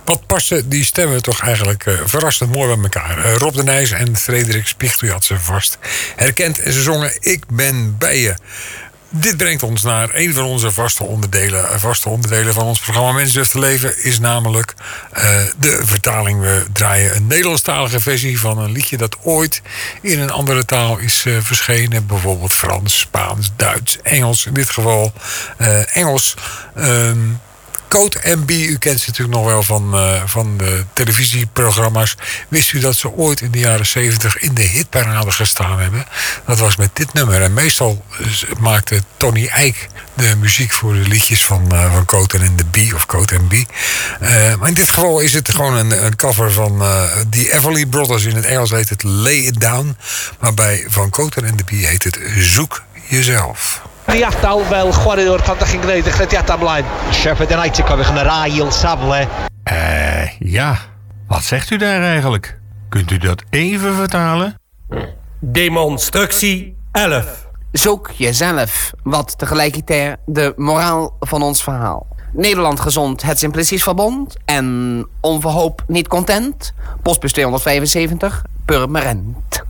Wat passen die stemmen toch eigenlijk verrassend mooi bij elkaar. Rob de Nijs en Frederik Spicht, had ze vast herkend. En ze zongen Ik ben bij je. Dit brengt ons naar een van onze vaste onderdelen van ons programma Mens durft te leven, is namelijk de vertaling. We draaien een Nederlandstalige versie van een liedje dat ooit in een andere taal is verschenen. Bijvoorbeeld Frans, Spaans, Duits, Engels. In dit geval Engels. Code MB, u kent ze natuurlijk nog wel van de televisieprogramma's. Wist u dat ze ooit in de jaren 70 in de hitparade gestaan hebben? Dat was met dit nummer. En meestal maakte Tony Eijk de muziek voor de liedjes van Code and the Bee of Code MB. Maar in dit geval is het gewoon een cover van The Everly Brothers. In het Engels heet het Lay It Down. Maar bij van Code and the Bee heet het Zoek Jezelf. Die ardal fel chwaraewr pan dach chi'n gwneud y chrediadau ymlaen. Sheffield United cofiwch yn yr ail safle. Ja. Wat zegt u daar eigenlijk? Kunt u dat even vertalen? Demonstructie 11. Zoek jezelf, wat tegelijkertijd de moraal van ons verhaal. Nederland gezond, het Simplicies Verbond. En onverhoop niet content. Postbus 275, Purmerend.